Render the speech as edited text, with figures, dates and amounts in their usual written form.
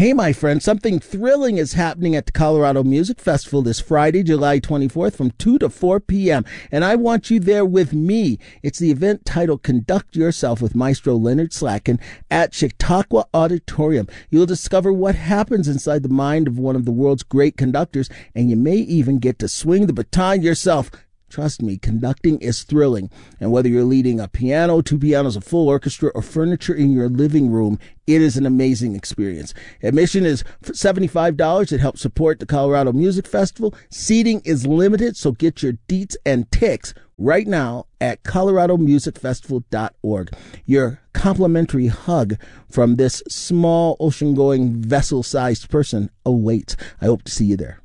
Hey, my friend, something thrilling is happening at the Colorado Music Festival this Friday, July 24th from 2 to 4 p.m. And I want you there with me. It's the event titled Conduct Yourself with Maestro Leonard Slatkin at Chautauqua Auditorium. You'll discover what happens inside the mind of one of the world's great conductors, and you may even get to swing the baton yourself. Trust me, conducting is thrilling. And whether you're leading a piano, two pianos, a full orchestra, or furniture in your living room, it is an amazing experience. Admission is $75. It helps support the Colorado Music Festival. Seating is limited, so get your deets and ticks right now at coloradomusicfestival.org. Your complimentary hug from this small ocean-going vessel-sized person awaits. I hope to see you there.